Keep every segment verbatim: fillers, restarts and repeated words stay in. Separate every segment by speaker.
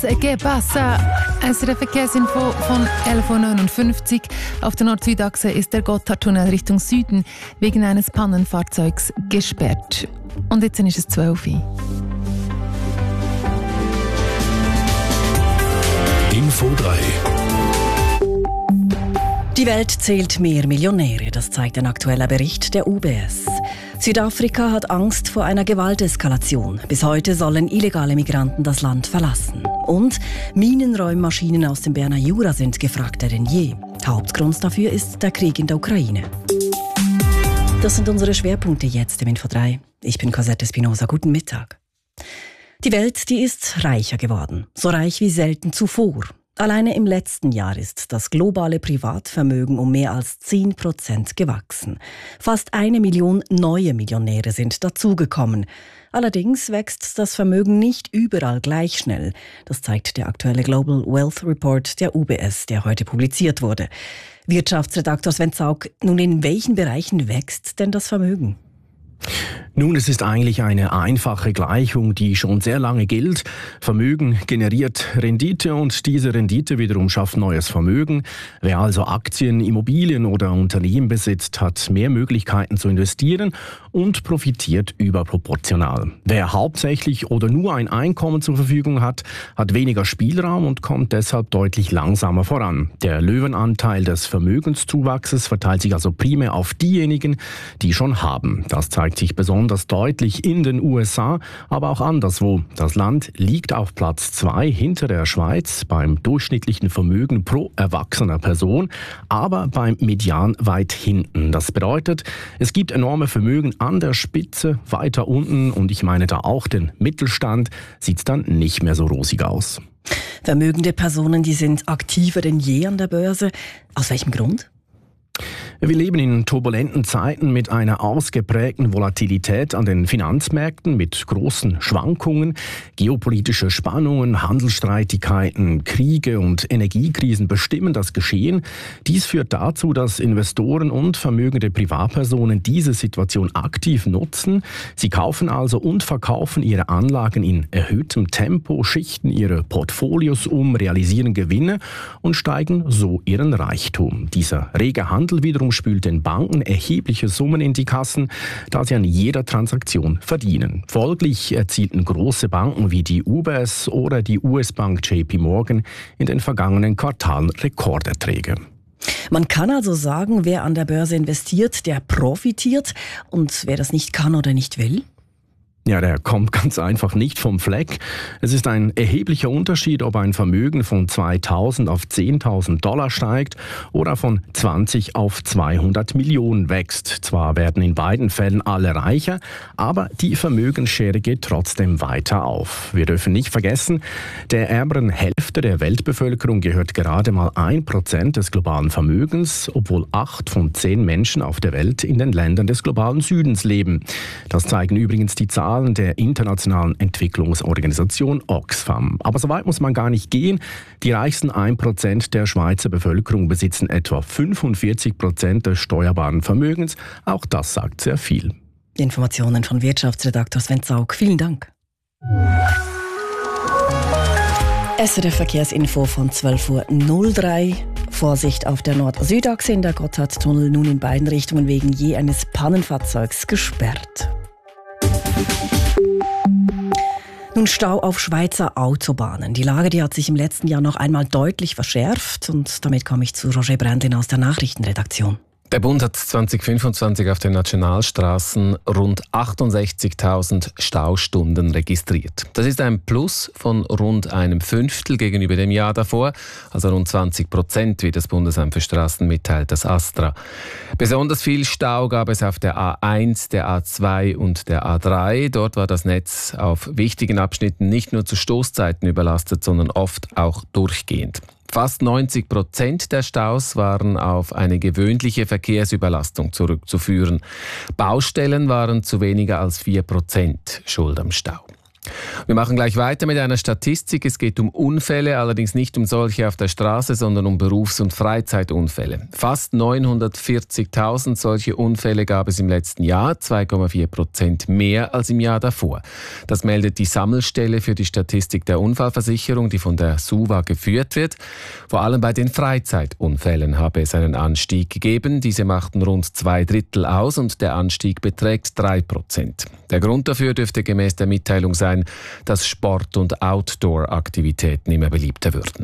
Speaker 1: ¿Qué pasa? Es ist eine Verkehrsinfo von elf Uhr neunundfünfzig. Auf der Nord-Süd-Achse ist der Gotthardtunnel Richtung Süden wegen eines Pannenfahrzeugs gesperrt. Und jetzt ist es zwölf Uhr.
Speaker 2: Info drei.
Speaker 3: Die Welt zählt mehr Millionäre, das zeigt ein aktueller Bericht der U B S. Südafrika hat Angst vor einer Gewalteskalation. Bis heute sollen illegale Migranten das Land verlassen. Und Minenräummaschinen aus dem Berner Jura sind gefragter denn je. Hauptgrund dafür ist der Krieg in der Ukraine. Das sind unsere Schwerpunkte jetzt im Info drei. Ich bin Cosette Espinosa. Guten Mittag. Die Welt, die ist reicher geworden. So reich wie selten zuvor. Alleine im letzten Jahr ist das globale Privatvermögen um mehr als zehn Prozent gewachsen. Fast eine Million neue Millionäre sind dazugekommen. Allerdings wächst das Vermögen nicht überall gleich schnell. Das zeigt der aktuelle Global Wealth Report der U B S, der heute publiziert wurde. Wirtschaftsredaktor Sven Zaug, nun in welchen Bereichen wächst denn das Vermögen?
Speaker 4: Nun, es ist eigentlich eine einfache Gleichung, die schon sehr lange gilt. Vermögen generiert Rendite und diese Rendite wiederum schafft neues Vermögen. Wer also Aktien, Immobilien oder Unternehmen besitzt, hat mehr Möglichkeiten zu investieren und profitiert überproportional. Wer hauptsächlich oder nur ein Einkommen zur Verfügung hat, hat weniger Spielraum und kommt deshalb deutlich langsamer voran. Der Löwenanteil des Vermögenszuwachses verteilt sich also primär auf diejenigen, die schon haben. Das zeigt sich besonders deutlich in den U S A, aber auch anderswo. Das Land liegt auf Platz zwei hinter der Schweiz beim durchschnittlichen Vermögen pro erwachsener Person, aber beim Median weit hinten. Das bedeutet, es gibt enorme Vermögen an der Spitze, weiter unten, und ich meine da auch den Mittelstand, sieht es dann nicht mehr so rosig aus.
Speaker 3: Vermögende Personen, die sind aktiver denn je an der Börse. Aus welchem Grund?
Speaker 4: Wir leben in turbulenten Zeiten mit einer ausgeprägten Volatilität an den Finanzmärkten, mit großen Schwankungen. Geopolitische Spannungen, Handelsstreitigkeiten, Kriege und Energiekrisen bestimmen das Geschehen. Dies führt dazu, dass Investoren und vermögende Privatpersonen diese Situation aktiv nutzen. Sie kaufen also und verkaufen ihre Anlagen in erhöhtem Tempo, schichten ihre Portfolios um, realisieren Gewinne und steigen so ihren Reichtum. Dieser rege Handel wiederum spült den Banken erhebliche Summen in die Kassen, da sie an jeder Transaktion verdienen. Folglich erzielten große Banken wie die U B S oder die U S-Bank J P Morgan in den vergangenen Quartalen Rekorderträge.
Speaker 3: Man kann also sagen, wer an der Börse investiert, der profitiert, und wer das nicht kann oder nicht will?
Speaker 4: Ja, der kommt ganz einfach nicht vom Fleck. Es ist ein erheblicher Unterschied, ob ein Vermögen von zweitausend auf zehntausend Dollar steigt oder von zwanzig auf zweihundert Millionen wächst. Zwar werden in beiden Fällen alle reicher, aber die Vermögensschere geht trotzdem weiter auf. Wir dürfen nicht vergessen, der ärmeren Hälfte der Weltbevölkerung gehört gerade mal ein Prozent des globalen Vermögens, obwohl acht von zehn Menschen auf der Welt in den Ländern des globalen Südens leben. Das zeigen übrigens die Zahlen der internationalen Entwicklungsorganisation Oxfam. Aber so weit muss man gar nicht gehen. Die reichsten ein Prozent der Schweizer Bevölkerung besitzen etwa fünfundvierzig Prozent des steuerbaren Vermögens. Auch das sagt sehr viel.
Speaker 3: Informationen von Wirtschaftsredaktor Sven Zaug. Vielen Dank. S R F Verkehrsinfo von zwölf Uhr drei. Vorsicht auf der Nord-Süd-Achse, in der Gotthardtunnel nun in beiden Richtungen wegen je eines Pannenfahrzeugs gesperrt. Nun Stau auf Schweizer Autobahnen. Die Lage, die hat sich im letzten Jahr noch einmal deutlich verschärft, und damit komme ich zu Roger Brändlin aus der Nachrichtenredaktion.
Speaker 5: Der Bund hat zwanzig fünfundzwanzig auf den Nationalstraßen rund achtundsechzigtausend Staustunden registriert. Das ist ein Plus von rund einem Fünftel gegenüber dem Jahr davor, also rund zwanzig Prozent, wie das Bundesamt für Straßen mitteilt, das ASTRA. Besonders viel Stau gab es auf der A eins, der A zwei und der A drei. Dort war das Netz auf wichtigen Abschnitten nicht nur zu Stoßzeiten überlastet, sondern oft auch durchgehend. Fast neunzig Prozent der Staus waren auf eine gewöhnliche Verkehrsüberlastung zurückzuführen. Baustellen waren zu weniger als vier Prozent schuld am Stau. Wir machen gleich weiter mit einer Statistik. Es geht um Unfälle, allerdings nicht um solche auf der Straße, sondern um Berufs- und Freizeitunfälle. Fast neunhundertvierzigtausend solche Unfälle gab es im letzten Jahr, zwei Komma vier Prozent mehr als im Jahr davor. Das meldet die Sammelstelle für die Statistik der Unfallversicherung, die von der SUVA geführt wird. Vor allem bei den Freizeitunfällen habe es einen Anstieg gegeben. Diese machten rund zwei Drittel aus und der Anstieg beträgt drei Prozent. Der Grund dafür dürfte gemäß der Mitteilung sein, dass Sport- und Outdoor-Aktivitäten immer beliebter würden.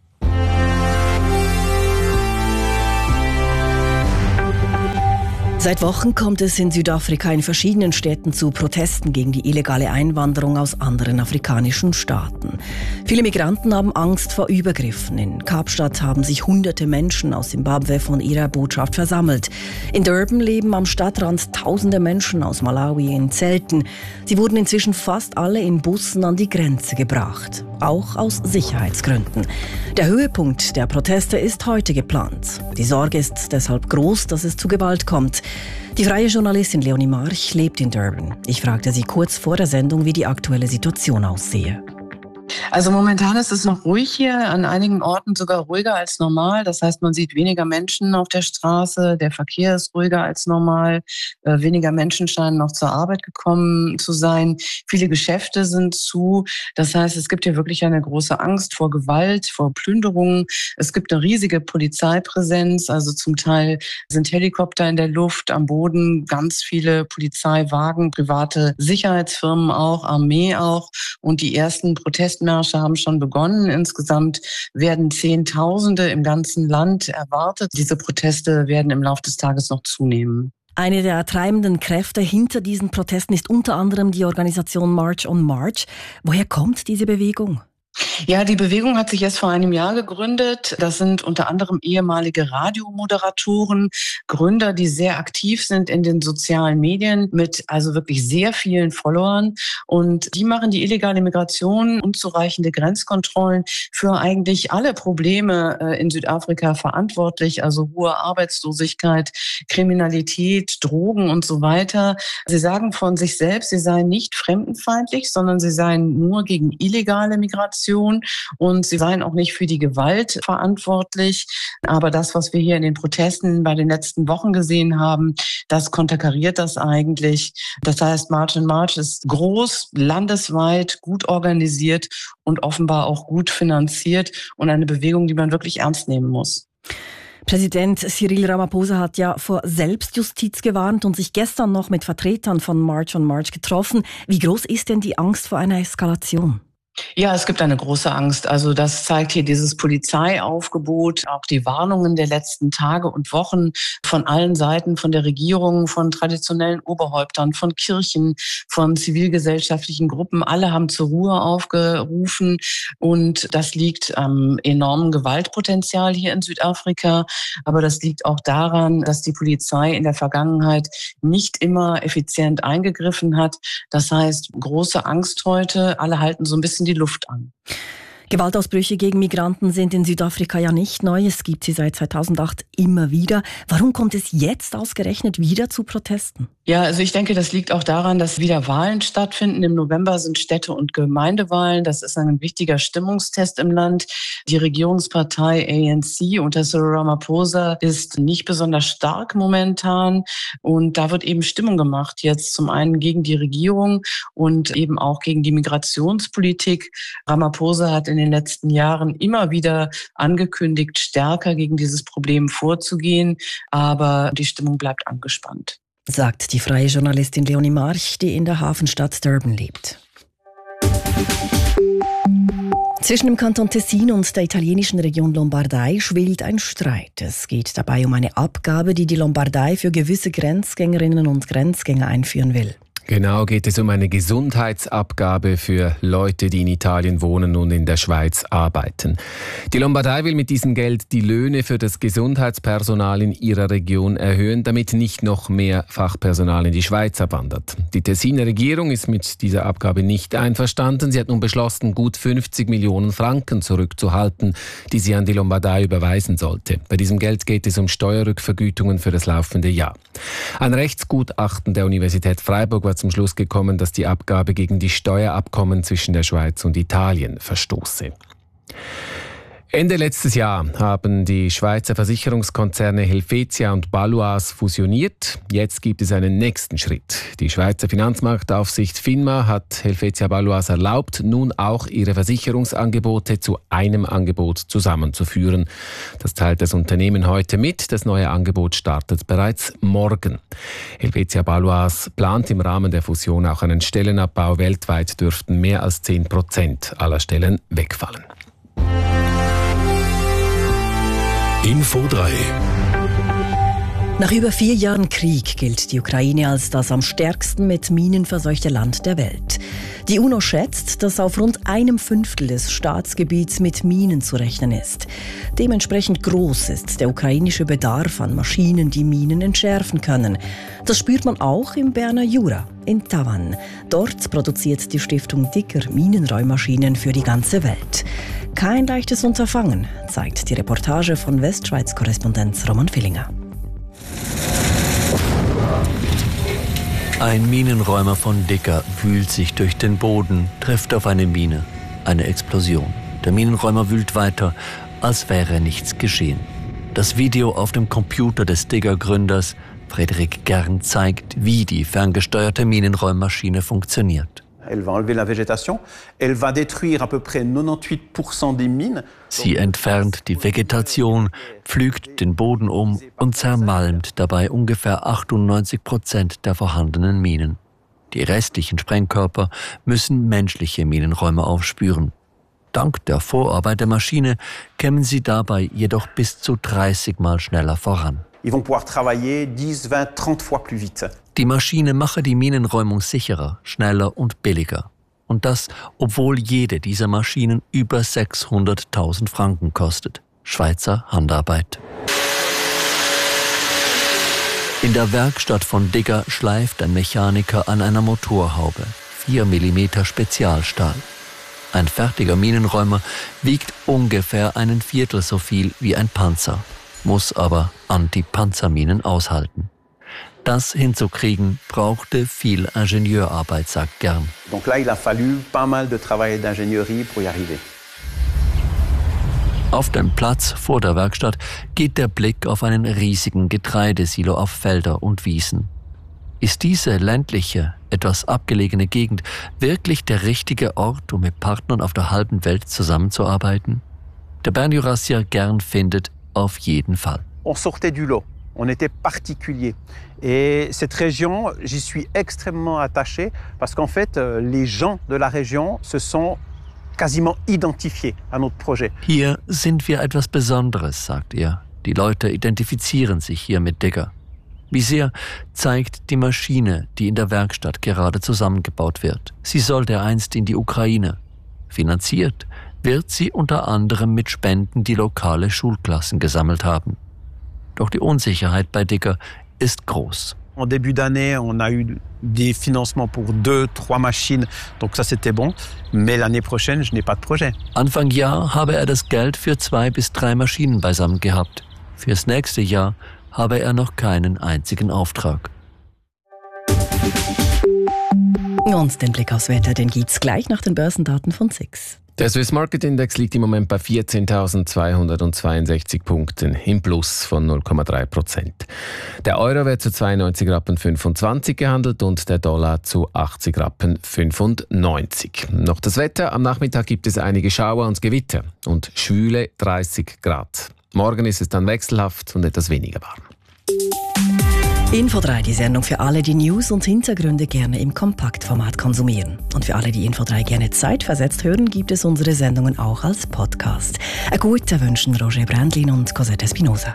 Speaker 3: Seit Wochen kommt es in Südafrika in verschiedenen Städten zu Protesten gegen die illegale Einwanderung aus anderen afrikanischen Staaten. Viele Migranten haben Angst vor Übergriffen. In Kapstadt haben sich hunderte Menschen aus Simbabwe von ihrer Botschaft versammelt. In Durban leben am Stadtrand tausende Menschen aus Malawi in Zelten. Sie wurden inzwischen fast alle in Bussen an die Grenze gebracht. Auch aus Sicherheitsgründen. Der Höhepunkt der Proteste ist heute geplant. Die Sorge ist deshalb groß, dass es zu Gewalt kommt. Die freie Journalistin Leonie March lebt in Durban. Ich fragte sie kurz vor der Sendung, wie die aktuelle Situation aussehe.
Speaker 2: Also momentan ist es noch ruhig hier, an einigen Orten sogar ruhiger als normal. Das heißt, man sieht weniger Menschen auf der Straße, der Verkehr ist ruhiger als normal, äh, weniger Menschen scheinen noch zur Arbeit gekommen zu sein. Viele Geschäfte sind zu. Das heißt, es gibt hier wirklich eine große Angst vor Gewalt, vor Plünderungen. Es gibt eine riesige Polizeipräsenz, also zum Teil sind Helikopter in der Luft, am Boden ganz viele Polizeiwagen, private Sicherheitsfirmen auch, Armee auch. Und die ersten Protestmärsche haben schon begonnen. Insgesamt werden Zehntausende im ganzen Land erwartet. Diese Proteste werden im Laufe des Tages noch zunehmen.
Speaker 3: Eine der treibenden Kräfte hinter diesen Protesten ist unter anderem die Organisation March on March. Woher kommt diese Bewegung?
Speaker 2: Ja, die Bewegung hat sich erst vor einem Jahr gegründet. Das sind unter anderem ehemalige Radiomoderatoren, Gründer, die sehr aktiv sind in den sozialen Medien mit also wirklich sehr vielen Followern. Und die machen die illegale Migration, unzureichende Grenzkontrollen für eigentlich alle Probleme in Südafrika verantwortlich, also hohe Arbeitslosigkeit, Kriminalität, Drogen und so weiter. Sie sagen von sich selbst, sie seien nicht fremdenfeindlich, sondern sie seien nur gegen illegale Migration. Und sie seien auch nicht für die Gewalt verantwortlich. Aber das, was wir hier in den Protesten bei den letzten Wochen gesehen haben, das konterkariert das eigentlich. Das heißt, March on March ist groß, landesweit, gut organisiert und offenbar auch gut finanziert und eine Bewegung, die man wirklich ernst nehmen muss.
Speaker 3: Präsident Cyril Ramaphosa hat ja vor Selbstjustiz gewarnt und sich gestern noch mit Vertretern von March on March getroffen. Wie groß ist denn die Angst vor einer Eskalation?
Speaker 2: Ja, es gibt eine große Angst. Also das zeigt hier dieses Polizeiaufgebot, auch die Warnungen der letzten Tage und Wochen von allen Seiten, von der Regierung, von traditionellen Oberhäuptern, von Kirchen, von zivilgesellschaftlichen Gruppen. Alle haben zur Ruhe aufgerufen und das liegt am enormen Gewaltpotenzial hier in Südafrika. Aber das liegt auch daran, dass die Polizei in der Vergangenheit nicht immer effizient eingegriffen hat. Das heißt, große Angst heute. Alle halten so ein bisschen die Luft an.
Speaker 3: Gewaltausbrüche gegen Migranten sind in Südafrika ja nicht neu. Es gibt sie seit zweitausendacht immer wieder. Warum kommt es jetzt ausgerechnet wieder zu Protesten?
Speaker 2: Ja, also ich denke, das liegt auch daran, dass wieder Wahlen stattfinden. Im November sind Städte- und Gemeindewahlen. Das ist ein wichtiger Stimmungstest im Land. Die Regierungspartei A N C unter Cyril Ramaphosa ist nicht besonders stark momentan. Und da wird eben Stimmung gemacht. Jetzt zum einen gegen die Regierung und eben auch gegen die Migrationspolitik. Ramaphosa hat in den letzten Jahren immer wieder angekündigt, stärker gegen dieses Problem vorzugehen. Aber die Stimmung bleibt angespannt.
Speaker 3: Sagt die freie Journalistin Leonie March, die in der Hafenstadt Durban lebt. Zwischen dem Kanton Tessin und der italienischen Region Lombardei schwelt ein Streit. Es geht dabei um eine Abgabe, die die Lombardei für gewisse Grenzgängerinnen und Grenzgänger einführen will.
Speaker 5: Genau, geht es um eine Gesundheitsabgabe für Leute, die in Italien wohnen und in der Schweiz arbeiten. Die Lombardei will mit diesem Geld die Löhne für das Gesundheitspersonal in ihrer Region erhöhen, damit nicht noch mehr Fachpersonal in die Schweiz abwandert. Die Tessiner Regierung ist mit dieser Abgabe nicht einverstanden. Sie hat nun beschlossen, gut fünfzig Millionen Franken zurückzuhalten, die sie an die Lombardei überweisen sollte. Bei diesem Geld geht es um Steuerrückvergütungen für das laufende Jahr. Ein Rechtsgutachten der Universität Freiburg war zum Schluss gekommen, dass die Abgabe gegen die Steuerabkommen zwischen der Schweiz und Italien verstoße. Ende letztes Jahr haben die Schweizer Versicherungskonzerne Helvetia und Baloise fusioniert. Jetzt gibt es einen nächsten Schritt. Die Schweizer Finanzmarktaufsicht FINMA hat Helvetia Baloise erlaubt, nun auch ihre Versicherungsangebote zu einem Angebot zusammenzuführen. Das teilt das Unternehmen heute mit. Das neue Angebot startet bereits morgen. Helvetia Baloise plant im Rahmen der Fusion auch einen Stellenabbau. Weltweit dürften mehr als zehn Prozent aller Stellen wegfallen.
Speaker 6: Info drei.
Speaker 3: Nach über vier Jahren Krieg gilt die Ukraine als das am stärksten mit Minen verseuchte Land der Welt. Die UNO schätzt, dass auf rund einem Fünftel des Staatsgebiets mit Minen zu rechnen ist. Dementsprechend groß ist der ukrainische Bedarf an Maschinen, die Minen entschärfen können. Das spürt man auch im Berner Jura, in Tavannes. Dort produziert die Stiftung Dicker Minenräummaschinen für die ganze Welt. Kein leichtes Unterfangen, zeigt die Reportage von Westschweiz-Korrespondent Roman Villinger.
Speaker 7: Ein Minenräumer von Dicker wühlt sich durch den Boden, trifft auf eine Mine. Eine Explosion. Der Minenräumer wühlt weiter, als wäre nichts geschehen. Das Video auf dem Computer des Dicker-Gründers Frédéric Gern zeigt, wie die ferngesteuerte Minenräummaschine funktioniert.
Speaker 8: Elle va enlever la végétation, elle va détruire à peu près neunundneunzig Prozent des mines.
Speaker 7: Sie entfernt die Vegetation, pflügt den Boden um und zermalmt dabei ungefähr achtundneunzig Prozent der vorhandenen Minen. Die restlichen Sprengkörper müssen menschliche Minenräume aufspüren. Dank der Vorarbeit der Maschine kämen sie dabei jedoch bis zu dreißig Mal schneller voran.
Speaker 8: Ils vont pouvoir travailler dix, vingt, trente fois plus vite.
Speaker 7: Die Maschine mache die Minenräumung sicherer, schneller und billiger. Und das, obwohl jede dieser Maschinen über sechshunderttausend Franken kostet. Schweizer Handarbeit. In der Werkstatt von Dicker schleift ein Mechaniker an einer Motorhaube. vier Millimeter Spezialstahl. Ein fertiger Minenräumer wiegt ungefähr einen Viertel so viel wie ein Panzer, muss aber Anti-Panzerminen aushalten. Das hinzukriegen brauchte viel Ingenieurarbeit, sagt Gern.
Speaker 8: Donc là, il a fallu pas mal de travail d'ingénierie pour y arriver.
Speaker 7: Auf dem Platz vor der Werkstatt geht der Blick auf einen riesigen Getreidesilo auf Felder und Wiesen. Ist diese ländliche, etwas abgelegene Gegend wirklich der richtige Ort, um mit Partnern auf der halben Welt zusammenzuarbeiten? Der Bernjurassier Gern findet auf jeden Fall.
Speaker 8: On sortait du lot. On était particulier. Et cette région, j'y suis extrêmement attaché parce qu'en fait, les gens de la région se sont quasiment identifiés à notre projet.
Speaker 7: Hier sind wir etwas Besonderes, sagt er. Die Leute identifizieren sich hier mit Dicker. Wie sehr zeigt die Maschine, die in der Werkstatt gerade zusammengebaut wird. Sie sollte einst in die Ukraine. Finanziert wird sie unter anderem mit Spenden, die lokale Schulklassen gesammelt haben. Doch die Unsicherheit bei Dicker ist groß.
Speaker 8: En début d'année, on a eu des financements pour deux, trois machines, donc ça c'était bon. Mais l'année prochaine, je n'ai pas de projet.
Speaker 7: Anfang Jahr habe er das Geld für zwei bis drei Maschinen beisammen gehabt. Fürs nächste Jahr habe er noch keinen einzigen Auftrag.
Speaker 3: Und den Blick aufs Wetter, den gibt's gleich nach den Börsendaten von S I X.
Speaker 5: Der Swiss Market Index liegt im Moment bei vierzehntausendzweihundertzweiundsechzig Punkten, im Plus von null Komma drei Prozent. Der Euro wird zu zweiundneunzig Rappen fünfundzwanzig gehandelt und der Dollar zu achtzig Rappen fünfundneunzig. Noch das Wetter. Am Nachmittag gibt es einige Schauer und Gewitter und schwüle dreißig Grad. Morgen ist es dann wechselhaft und etwas weniger warm.
Speaker 3: Info drei, die Sendung für alle, die News und Hintergründe gerne im Kompaktformat konsumieren. Und für alle, die Info drei gerne zeitversetzt hören, gibt es unsere Sendungen auch als Podcast. Einen guten wünschen Roger Brändlin und Cosette Espinosa.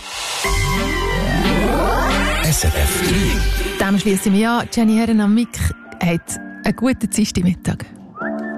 Speaker 6: S R F drei.
Speaker 1: Dann schließen wir an. Jenny Herren am Mic hat einen guten Dienstagmittag.